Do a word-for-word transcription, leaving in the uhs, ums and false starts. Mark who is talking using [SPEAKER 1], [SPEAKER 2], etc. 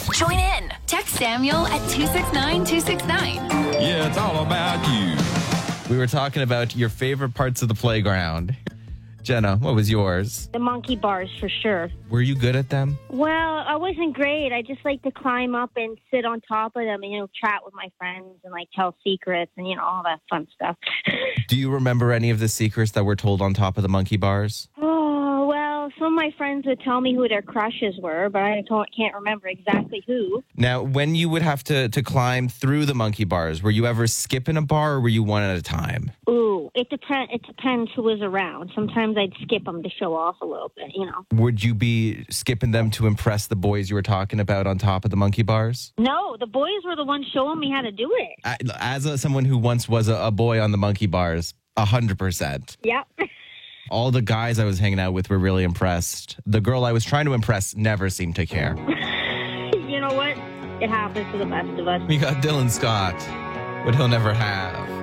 [SPEAKER 1] Join in. Text Samuel at two six nine two six nine.
[SPEAKER 2] Yeah, it's all about you.
[SPEAKER 3] We were talking about your favorite parts of the playground. Jenna, what was yours?
[SPEAKER 4] The monkey bars, for sure.
[SPEAKER 3] Were you good at them?
[SPEAKER 4] Well, I wasn't great. I just like to climb up and sit on top of them and, you know, chat with my friends and, like, tell secrets and, you know, all that fun stuff.
[SPEAKER 3] Do you remember any of the secrets that were told on top of the monkey bars?
[SPEAKER 4] Oh, well, some of my friends would tell me who their crushes were, but I don't, can't remember exactly who.
[SPEAKER 3] Now, when you would have to, to climb through the monkey bars, were you ever skipping a bar or were you one at a time?
[SPEAKER 4] Ooh, it, depend, it depends who was around. Sometimes I'd skip them to show off a little bit, you know.
[SPEAKER 3] Would you be skipping them to impress the boys you were talking about on top of the monkey bars?
[SPEAKER 4] No, the boys were the ones showing me how to do it.
[SPEAKER 3] As a, someone who once was a, a boy on the monkey bars, one hundred percent.
[SPEAKER 4] Yep.
[SPEAKER 3] All the guys I was hanging out with were really impressed. The girl I was trying to impress never seemed to care.
[SPEAKER 4] You know what? It happens to the best of us.
[SPEAKER 3] We got Dylan Scott, what he'll never have.